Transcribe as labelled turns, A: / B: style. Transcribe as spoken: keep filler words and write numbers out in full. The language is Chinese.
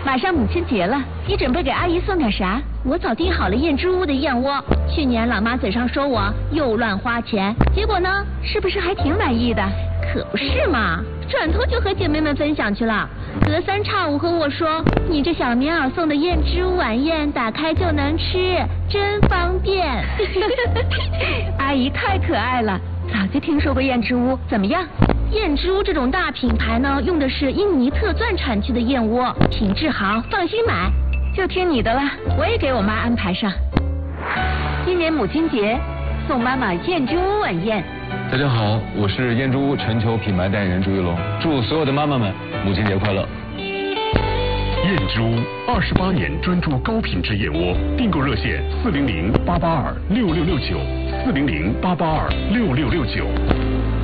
A: 马上母亲节了，你准备给阿姨送点啥？我早订好了燕之屋的燕窝。去年老妈嘴上说我又乱花钱，结果呢，是不是还挺满意的？可不是嘛，转头就和姐妹们分享去了。隔三差五和我说，你这小棉袄送的燕之屋晚宴，打开就能吃，真方便。阿姨太可爱了，早就听说过燕之屋，怎么样？燕之屋这种大品牌呢，用的是印尼特钻产区的燕窝，品质好，放心买。就听你的了，我也给我妈安排上。今年母亲节，送妈妈燕之屋晚宴。
B: 大家好，我是燕之屋全球品牌代言人朱一龙，祝所有的妈妈们母亲节快乐。
C: 燕之屋二十八年专注高品质燕窝，订购热线四零零八八二六六六九，四零零八八二六六六九。